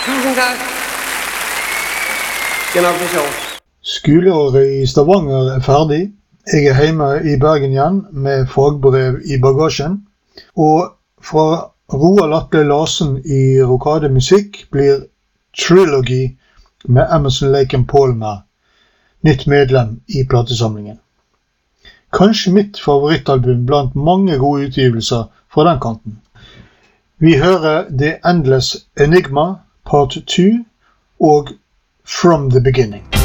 Tusind tak. Skal nok bli sjovt. Skoleåret i Stavanger ferdig. Jeg hjemme i Bergen igjen med fagbrev i bagasjen. Og fra Roald Atle Larsen i Rokade Musikk blir Trilogy med Emerson, Lake & Palmer, nytt medlem i platesamlingen. Kanskje mitt favorittalbum blant mange gode utgivelser fra den kanten. Vi hører The Endless Enigma, part 2 og From the Beginning.